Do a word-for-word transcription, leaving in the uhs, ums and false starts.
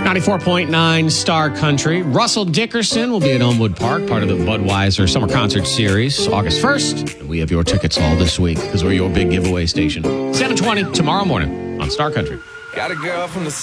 ninety-four point nine Star Country. Russell Dickerson will be at Elmwood Park, part of the Budweiser Summer Concert Series, August first. And we have your tickets all this week because we're your big giveaway station. seven twenty tomorrow morning on Star Country. Got a girl from the